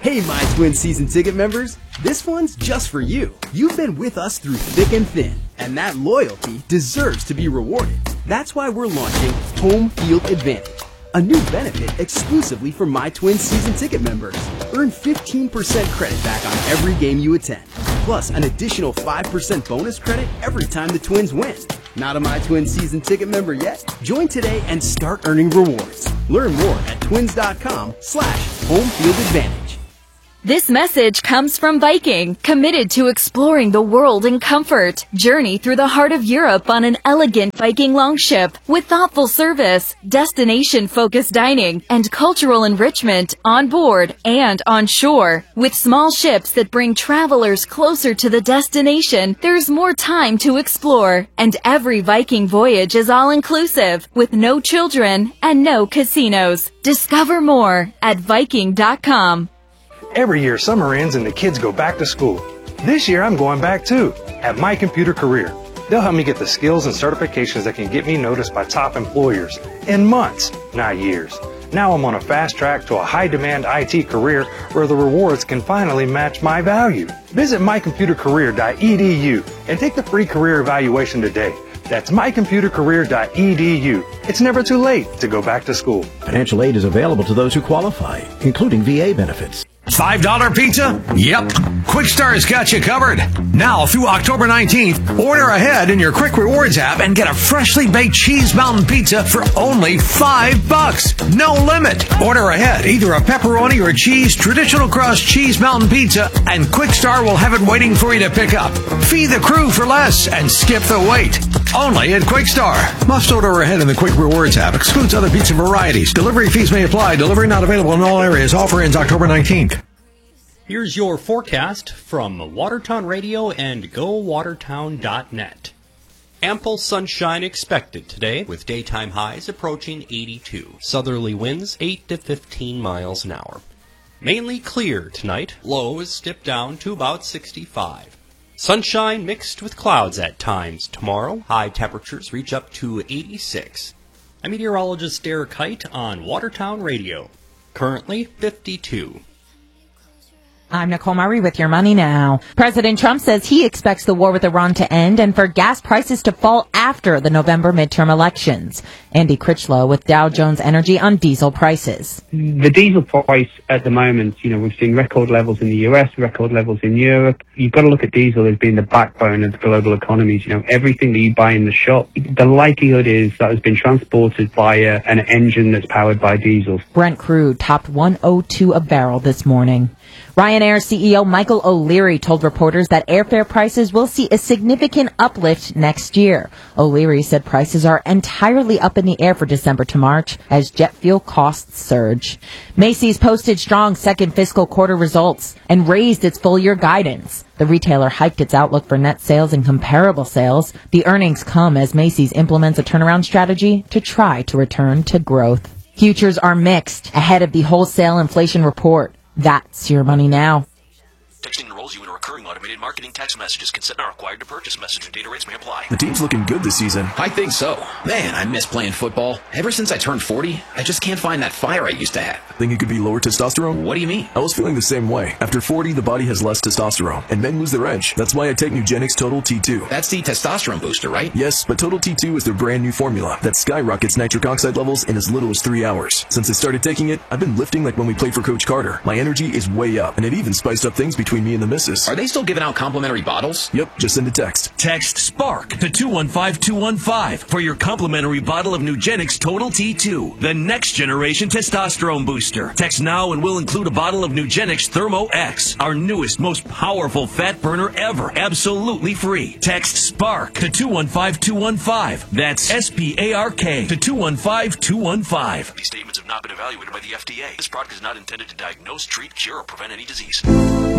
Hey, My Twin season ticket members, this one's just for you. You've been with us through thick and thin, and that loyalty deserves to be rewarded. That's why we're launching Home Field Advantage, a new benefit exclusively for My Twin season ticket members. Earn 15% credit back on every game you attend, plus an additional 5% bonus credit every time the Twins win. Not a My Twin season ticket member yet? Join today and start earning rewards. Learn more at twins.com/homefieldadvantage. This message comes from Viking, committed to exploring the world in comfort. Journey through the heart of Europe on an elegant Viking longship with thoughtful service, destination-focused dining, and cultural enrichment on board and on shore. With small ships that bring travelers closer to the destination, there's more time to explore. And every Viking voyage is all-inclusive, with no children and no casinos. Discover more at Viking.com. Every year, summer ends and the kids go back to school. This year, I'm going back too, at My Computer Career. They'll help me get the skills and certifications that can get me noticed by top employers in months, not years. Now I'm on a fast track to a high-demand IT career where the rewards can finally match my value. Visit mycomputercareer.edu and take the free career evaluation today. That's mycomputercareer.edu. It's never too late to go back to school. Financial aid is available to those who qualify, including VA benefits. $5 pizza? Yep. Quick Star's got you covered. Now through October 19th, order ahead in your Quick Rewards app and get a freshly baked Cheese Mountain pizza for only $5. No limit. Order ahead, either a pepperoni or cheese traditional crust Cheese Mountain pizza, and Quick Star will have it waiting for you to pick up. Feed the crew for less and skip the wait. Only at Quick Star. Must order ahead in the Quick Rewards app. Excludes other pizza varieties. Delivery fees may apply. Delivery not available in all areas. Offer ends October 19th. Here's your forecast from Watertown Radio and GoWatertown.net. Ample sunshine expected today, with daytime highs approaching 82. Southerly winds 8 to 15 miles an hour. Mainly clear tonight. Lows dip down to about 65. Sunshine mixed with clouds at times tomorrow. High temperatures reach up to 86. I'm meteorologist Derek Height on Watertown Radio. Currently 52. I'm Nicole Murray with your money now. President Trump says he expects the war with Iran to end and for gas prices to fall after the November midterm elections. Andy Critchlow with Dow Jones Energy on diesel prices. The diesel price at the moment, we've seen record levels in the US, record levels in Europe. You've got to look at diesel as being the backbone of the global economies. Everything that you buy in the shop, the likelihood is that has been transported by an engine that's powered by diesel. Brent crude topped $102 a barrel this morning. Ryanair CEO Michael O'Leary told reporters that airfare prices will see a significant uplift next year. O'Leary said prices are entirely up in the air for December to March as jet fuel costs surge. Macy's posted strong second fiscal quarter results and raised its full-year guidance. The retailer hiked its outlook for net sales and comparable sales. The earnings come as Macy's implements a turnaround strategy to try to return to growth. Futures are mixed ahead of the wholesale inflation report. That's your money now. Texting enrolls you in a recurring automated marketing text messages. Consent not required to purchase. Message and data rates may apply. The team's looking good this season. I think so. Man, I miss playing football. Ever since I turned 40, I just can't find that fire I used to have. Think it could be lower testosterone? What do you mean? I was feeling the same way. After 40, the body has less testosterone, and men lose their edge. That's why I take Nugenix Total T2. That's the testosterone booster, right? Yes, but Total T2 is their brand new formula that skyrockets nitric oxide levels in as little as 3 hours. Since I started taking it, I've been lifting like when we played for Coach Carter. My energy is way up, and it even spiced up things between me and the missus. Are they still giving out complimentary bottles? Yep, just send a text. Text SPARK to 215-215 for your complimentary bottle of Nugenix Total T2, the next generation testosterone booster. Text now and we'll include a bottle of Nugenix Thermo X, our newest, most powerful fat burner ever, absolutely free. Text SPARK to 215-215. That's SPARK to 215-215. These statements have not been evaluated by the FDA. This product is not intended to diagnose, treat, cure, or prevent any disease.